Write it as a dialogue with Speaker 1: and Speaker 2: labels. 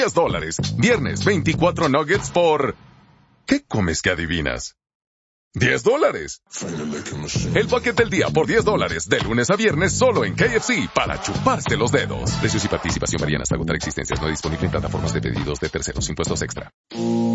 Speaker 1: $10. Viernes, 24 nuggets por... ¿Qué comes que adivinas? $10. El paquete del día por $10, de lunes a viernes solo en KFC para chuparse los dedos. Precios y participación varían hasta agotar existencias. No disponible en plataformas de pedidos de terceros. Impuestos extra.